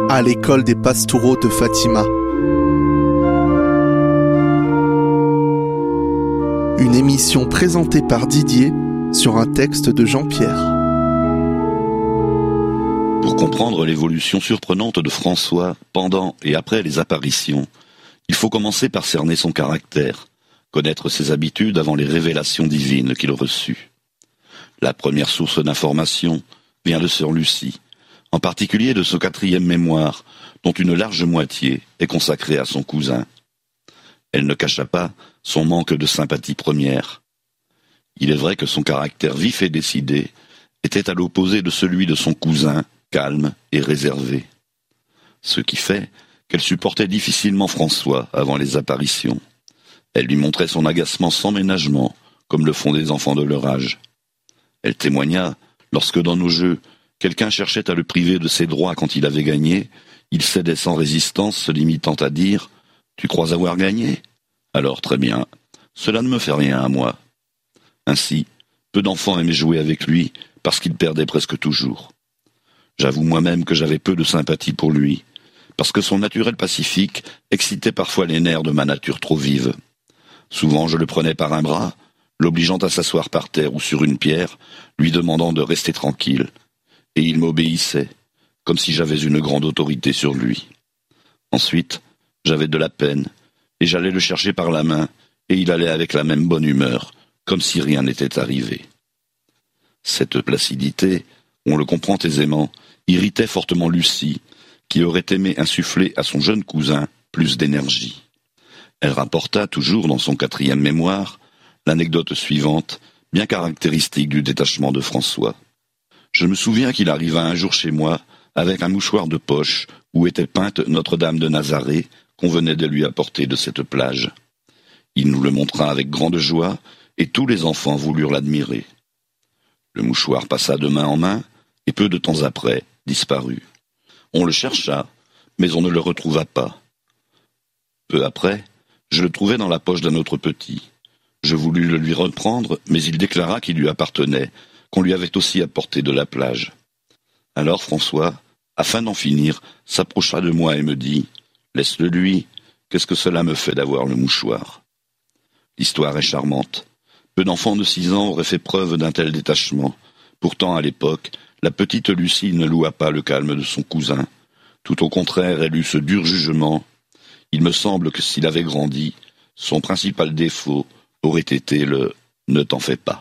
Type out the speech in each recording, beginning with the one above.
à l'école des Pastoureaux de Fatima. Une émission présentée par Didier sur un texte de Jean-Pierre. Pour comprendre l'évolution surprenante de François pendant et après les apparitions, il faut commencer par cerner son caractère, connaître ses habitudes avant les révélations divines qu'il reçut. La première source d'information vient de sœur Lucie, en particulier de son 4e mémoire, dont une large moitié est consacrée à son cousin. Elle ne cacha pas son manque de sympathie première. Il est vrai que son caractère vif et décidé était à l'opposé de celui de son cousin, calme et réservé. Ce qui fait qu'elle supportait difficilement François avant les apparitions. Elle lui montrait son agacement sans ménagement, comme le font des enfants de leur âge. Elle témoigna, lorsque dans nos jeux, quelqu'un cherchait à le priver de ses droits quand il avait gagné, il cédait sans résistance, se limitant à dire « Tu crois avoir gagné ? Alors très bien, cela ne me fait rien à moi. » Ainsi, peu d'enfants aimaient jouer avec lui, parce qu'il perdait presque toujours. J'avoue moi-même que j'avais peu de sympathie pour lui, parce que son naturel pacifique excitait parfois les nerfs de ma nature trop vive. Souvent je le prenais par un bras, l'obligeant à s'asseoir par terre ou sur une pierre, lui demandant de rester tranquille. Et il m'obéissait, comme si j'avais une grande autorité sur lui. Ensuite, j'avais de la peine, et j'allais le chercher par la main, et il allait avec la même bonne humeur, comme si rien n'était arrivé. Cette placidité, on le comprend aisément, irritait fortement Lucie, qui aurait aimé insuffler à son jeune cousin plus d'énergie. Elle rapporta toujours dans son 4e mémoire l'anecdote suivante, bien caractéristique du détachement de François. Je me souviens qu'il arriva un jour chez moi avec un mouchoir de poche où était peinte Notre-Dame de Nazareth qu'on venait de lui apporter de cette plage. Il nous le montra avec grande joie et tous les enfants voulurent l'admirer. Le mouchoir passa de main en main et peu de temps après disparut. On le chercha, mais on ne le retrouva pas. Peu après, je le trouvai dans la poche d'un autre petit. Je voulus le lui reprendre, mais il déclara qu'il lui appartenait, qu'on lui avait aussi apporté de la plage. Alors François, afin d'en finir, s'approcha de moi et me dit « Laisse-le lui, qu'est-ce que cela me fait d'avoir le mouchoir ?» L'histoire est charmante. Peu d'enfants de 6 ans auraient fait preuve d'un tel détachement. Pourtant, à l'époque, la petite Lucie ne loua pas le calme de son cousin. Tout au contraire, elle eut ce dur jugement. Il me semble que s'il avait grandi, son principal défaut aurait été le « ne t'en fais pas ».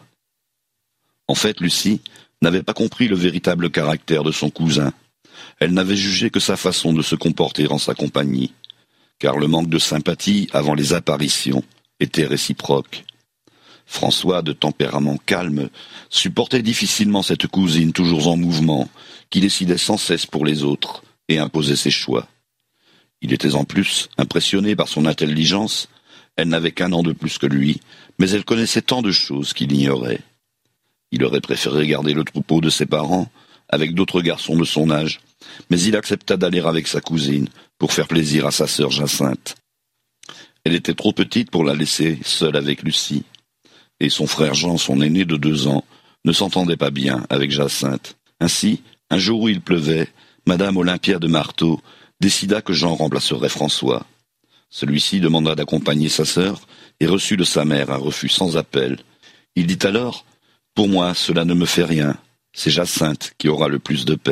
En fait, Lucie n'avait pas compris le véritable caractère de son cousin. Elle n'avait jugé que sa façon de se comporter en sa compagnie, car le manque de sympathie avant les apparitions était réciproque. François, de tempérament calme, supportait difficilement cette cousine toujours en mouvement, qui décidait sans cesse pour les autres et imposait ses choix. Il était en plus impressionné par son intelligence. Elle n'avait qu'1 an de plus que lui, mais elle connaissait tant de choses qu'il ignorait. Il aurait préféré garder le troupeau de ses parents, avec d'autres garçons de son âge, mais il accepta d'aller avec sa cousine pour faire plaisir à sa sœur Jacinthe. Elle était trop petite pour la laisser seule avec Lucie, et son frère Jean, son aîné de 2 ans, ne s'entendait pas bien avec Jacinthe. Ainsi, un jour où il pleuvait, Madame Olympia de Marteau décida que Jean remplacerait François. Celui-ci demanda d'accompagner sa sœur et reçut de sa mère un refus sans appel. Il dit alors « Pour moi, cela ne me fait rien, c'est Jacinthe qui aura le plus de peine. »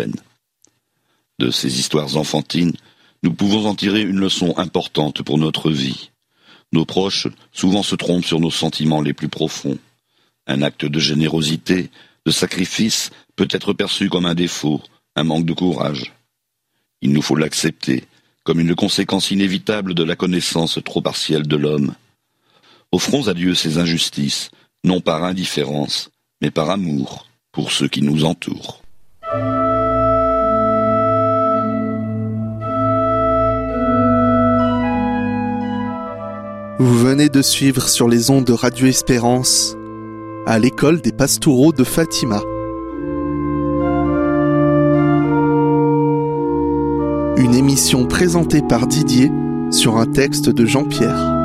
De ces histoires enfantines, nous pouvons en tirer une leçon importante pour notre vie. Nos proches souvent se trompent sur nos sentiments les plus profonds. Un acte de générosité, de sacrifice peut être perçu comme un défaut, un manque de courage. Il nous faut l'accepter comme une conséquence inévitable de la connaissance trop partielle de l'homme. Offrons à Dieu ces injustices, non par indifférence, mais par amour pour ceux qui nous entourent. Vous venez de suivre sur les ondes de Radio Espérance à l'école des Pastoureaux de Fatima. Une émission présentée par Didier sur un texte de Jean-Pierre.